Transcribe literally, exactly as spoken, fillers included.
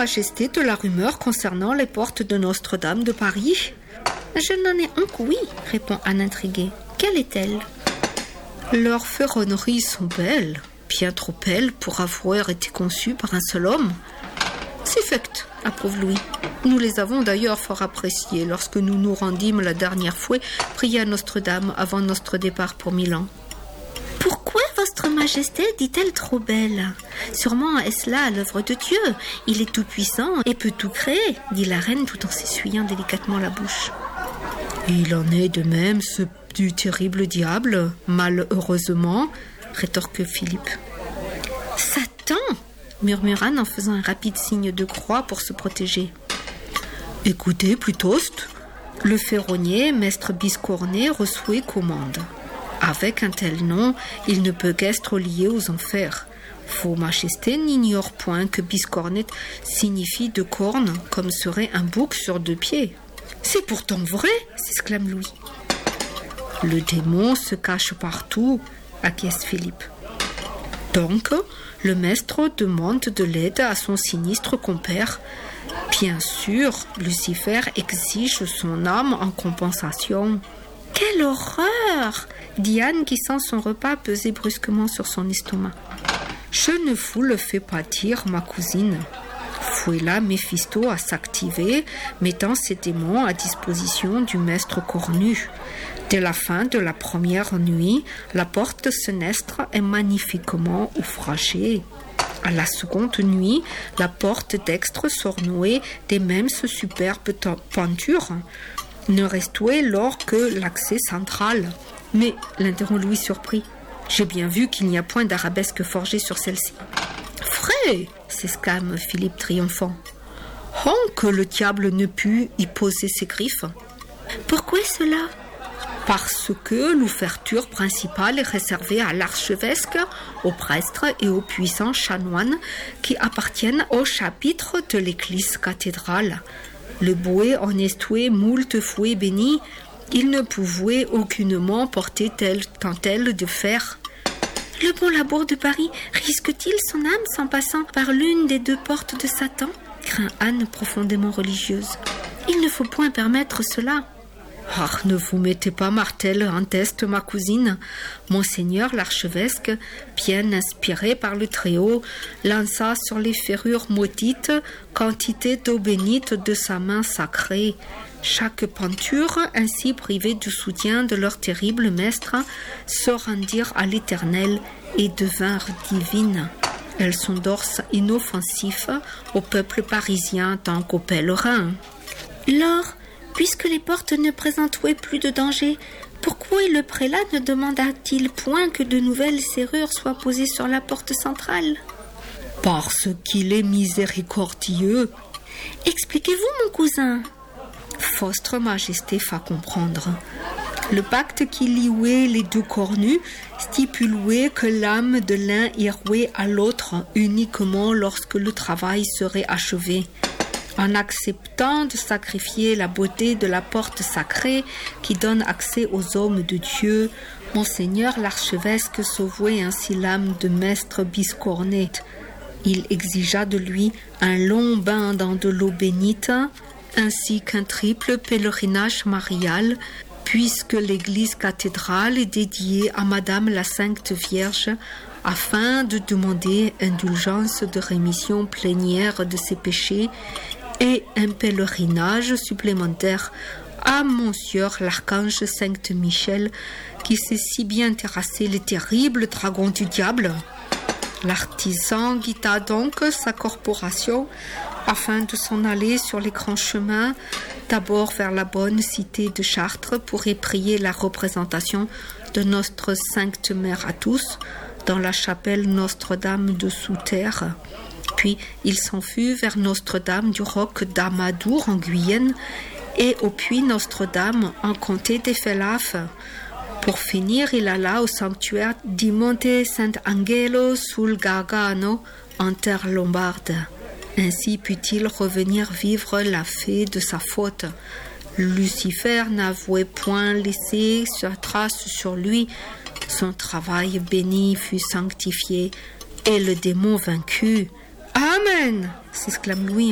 Majesté de la rumeur concernant les portes de Notre-Dame de Paris ? Je n'en ai un que oui, répond Anne intriguée. Quelle est-elle ? Leurs ferronneries sont belles, bien trop belles pour avoir été conçues par un seul homme. C'est fait, approuve Louis. Nous les avons d'ailleurs fort appréciées lorsque nous nous rendîmes la dernière fois prier à Notre-Dame avant notre départ pour Milan. Pourquoi votre Majesté dit-elle trop belle ? Sûrement est-ce là l'œuvre de Dieu. Il est tout-puissant et peut tout créer, dit la reine tout en s'essuyant délicatement la bouche. Il en est de même ce du terrible diable, malheureusement, rétorque Philippe. Satan, murmura Anne en faisant un rapide signe de croix pour se protéger. Écoutez, Plutoste, le ferronnier, maître Biscornet, reçoit commande. Avec un tel nom, il ne peut qu'être lié aux enfers. Vos Majestés n'ignorent point que Biscornet signifie deux cornes, comme serait un bouc sur deux pieds. C'est pourtant vrai, s'exclame Louis. Le démon se cache partout, acquiesce Philippe. Donc, le maître demande de l'aide à son sinistre compère. Bien sûr, Lucifer exige son âme en compensation. Quelle horreur ! Dit Anne qui sent son repas peser brusquement sur son estomac. Je ne vous le fais pas dire, ma cousine. Fouilla Méphisto à s'activer, mettant ses démons à disposition du maître cornu. Dès la fin de la première nuit, la porte senestre est magnifiquement ouvragée. À la seconde nuit, la porte dextre s'ornouait des mêmes superbes peintures. Ne restait lors que l'accès central. Mais, l'interrompt Louis surpris, j'ai bien vu qu'il n'y a point d'arabesque forgée sur celle-ci. Vrai, s'exclame Philippe triomphant. Oh, que le diable ne put y poser ses griffes. Pourquoi cela ? Parce que l'ouverture principale est réservée à l'archevêque, aux prêtres et aux puissants chanoines qui appartiennent au chapitre de l'église cathédrale. Le bouet en estuait moult fouets bénis, il ne pouvait aucunement porter telle tentelle de fer. Le bon Labour de Paris risque-t-il son âme en passant par l'une des deux portes de Satan ? Craint Anne profondément religieuse. Il ne faut point permettre cela. Ah, ne vous mettez pas martel en test, ma cousine. Monseigneur l'archevêque, bien inspiré par le Très-Haut, lança sur les ferrures maudites quantité d'eau bénite de sa main sacrée. Chaque peinture, ainsi privée du soutien de leur terrible maître, se rendirent à l'Éternel et devinrent divines. Elles sont d'ores inoffensifs au peuple parisien tant qu'aux pèlerins. Lors, puisque les portes ne présentaient plus de danger, pourquoi le prélat ne demanda-t-il point que de nouvelles serrures soient posées sur la porte centrale ? Parce qu'il est miséricordieux. Expliquez-vous, mon cousin. Votre Majesté fa comprendre. Le pacte qui liait les deux cornus stipulait que l'âme de l'un irait à l'autre uniquement lorsque le travail serait achevé. En acceptant de sacrifier la beauté de la porte sacrée qui donne accès aux hommes de Dieu, Monseigneur l'archevêque sauvait ainsi l'âme de maître Biscornet. Il exigea de lui un long bain dans de l'eau bénite, ainsi qu'un triple pèlerinage marial, puisque l'église cathédrale est dédiée à Madame la Sainte Vierge, afin de demander indulgence de rémission plénière de ses péchés et un pèlerinage supplémentaire à Monsieur l'archange Saint-Michel, qui sait si bien terrasser les terribles dragons du diable. L'artisan guida donc sa corporation afin de s'en aller sur les grands chemins, d'abord vers la bonne cité de Chartres pour y prier la représentation de notre Sainte Mère à tous dans la chapelle Notre-Dame de Sous-Terre. Puis il s'enfuit vers Notre-Dame du Roc d'Amadour en Guyenne et au puits Notre-Dame en comté des Félafes. Pour finir, il alla au sanctuaire di Monte Sant'Angelo sul Gargano en terre lombarde. Ainsi put-il revenir vivre la fée de sa faute. Lucifer n'avouait point laissé sa trace sur lui. Son travail béni fut sanctifié et le démon vaincu. Amen, s'exclame Louis